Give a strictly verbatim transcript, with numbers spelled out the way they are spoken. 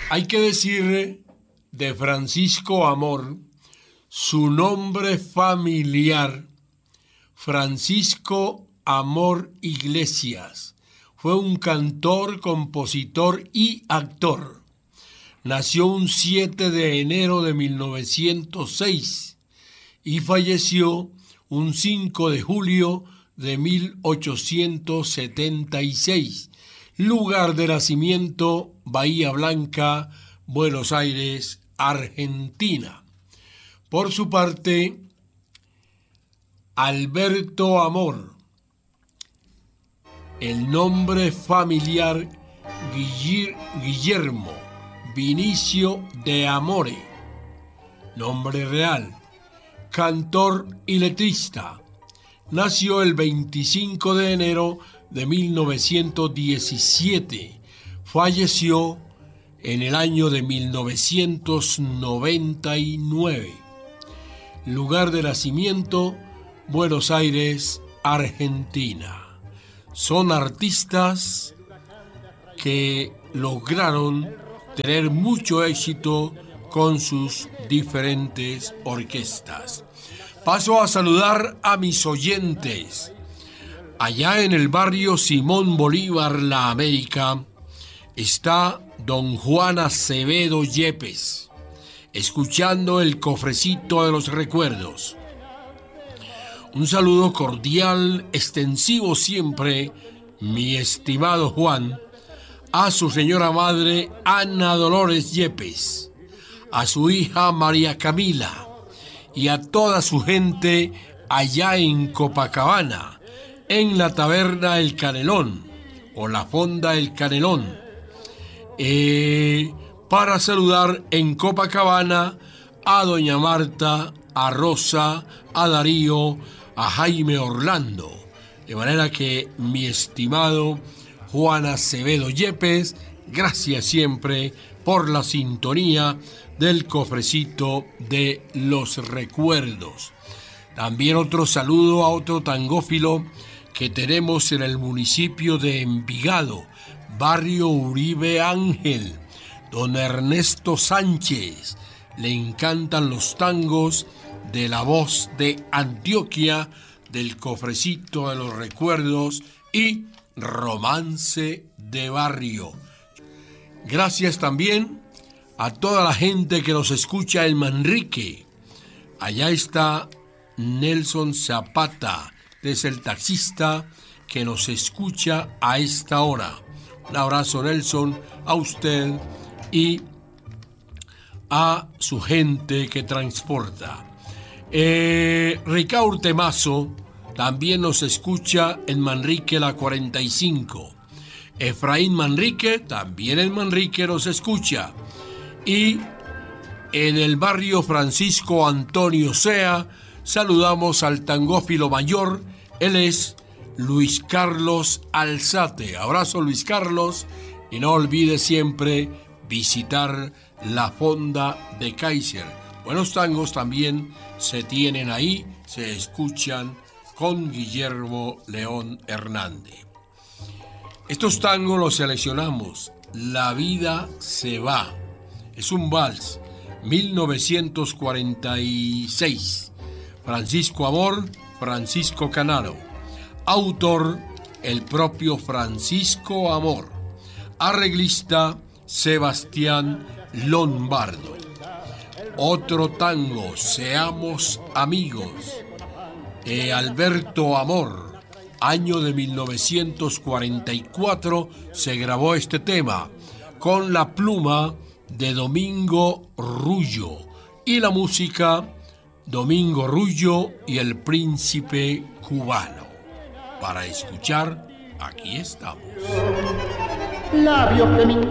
Hay que decir de Francisco Amor, su nombre familiar, Francisco Amor Iglesias. Fue un cantor, compositor y actor. Nació un siete de enero de mil novecientos seis y falleció un cinco de julio de mil ochocientos setenta y seis. Lugar de nacimiento, Bahía Blanca, Buenos Aires, Argentina. Por su parte, Alberto Amor. El nombre familiar, Guillermo Vinicio de Amore. Nombre real, cantor y letrista. Nació el veinticinco de enero de mil novecientos diecisiete. Falleció en el año de mil novecientos noventa y nueve. Lugar de nacimiento, Buenos Aires, Argentina. Son artistas que lograron tener mucho éxito con sus diferentes orquestas. Paso a saludar a mis oyentes. Allá en el barrio Simón Bolívar, La América, está don Juan Acevedo Yepes, escuchando el cofrecito de los recuerdos. Un saludo cordial, extensivo siempre, mi estimado Juan, a su señora madre Ana Dolores Yepes, a su hija María Camila y a toda su gente allá en Copacabana, en la taberna El Canelón o la fonda El Canelón, eh, para saludar en Copacabana a doña Marta, a Rosa, a Darío, a Jaime Orlando. De manera que mi estimado Juan Acevedo Yepes, gracias siempre por la sintonía del cofrecito de los recuerdos. También otro saludo a otro tangófilo que tenemos en el municipio de Envigado, barrio Uribe Ángel, don Ernesto Sánchez. Le encantan los tangos de La Voz de Antioquia, del cofrecito de los recuerdos y Romance de Barrio. Gracias también a toda la gente que nos escucha en Manrique. Allá está Nelson Zapata, es el taxista que nos escucha a esta hora. Un abrazo, Nelson, a usted y a su gente que transporta. Eh, Ricaurte Mazo también nos escucha en Manrique la cuarenta y cinco. Efraín Manrique también en Manrique nos escucha. Y en el barrio Francisco Antonio Sea saludamos al tangófilo mayor. Él es Luis Carlos Alzate. Abrazo, Luis Carlos, y no olvide siempre visitar la fonda de Kaiser. Buenos tangos también se tienen ahí, se escuchan con Guillermo León Hernández. Estos tangos los seleccionamos. La vida se va. Es un vals, mil novecientos cuarenta y seis. Francisco Amor, Francisco Canaro. Autor, el propio Francisco Amor. Arreglista, Sebastián Lombardo. Otro tango, Seamos Amigos, eh, Alberto Amor. Año de mil novecientos cuarenta y cuatro se grabó este tema con la pluma de Domingo Rullo y la música Domingo Rullo y el Príncipe Cubano. Para escuchar, aquí estamos. Labios de mi